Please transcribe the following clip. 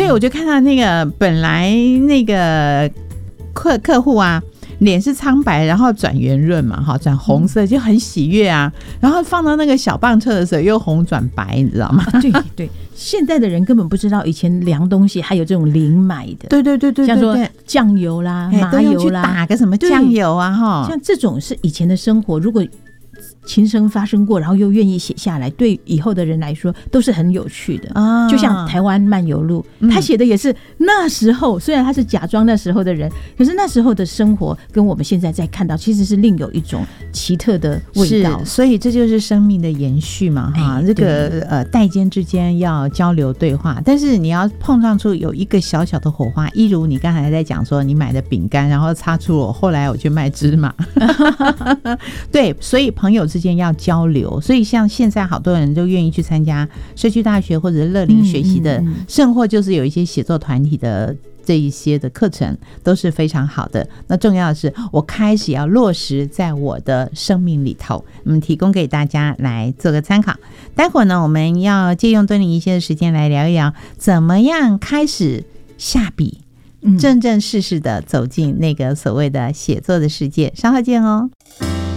以我就看到那个本来那个客户啊，脸是苍白，然后转圆润嘛，转红色就很喜悦啊。然后放到那个小磅秤的时候又红转白，你知道吗？ 对对，现在的人根本不知道以前量东西还有这种零买的。 对对对对对， 像说酱油啦、麻油啦， 打个什么酱油啊哈， 像这种是以前的生活，如果亲身发生过，然后又愿意写下来，对以后的人来说都是很有趣的。就像台湾漫游录，他写的也是那时候，虽然他是假装那时候的人，可是那时候的生活跟我们现在在看到，其实是另有一种奇特的味道。 所以这就是生命的延续嘛，哈，这个代间之间要交流对话，但是你要碰撞出有一个小小的火花，一如你刚才在讲说你买的饼干，然后擦出我后来我去卖芝麻，对，所以朋友之间要交流，所以像现在好多人都愿意去参加社区大学或者乐龄学习的，甚或就是有一些写作团体的这一些的课程都是非常好的。那重要的是我开始要落实在我的生命里头，提供给大家来做个参考。待会儿呢，我们要借用敦玲一些的时间来聊一聊怎么样开始下笔，正正式式的走进那个所谓的写作的世界。稍后见哦。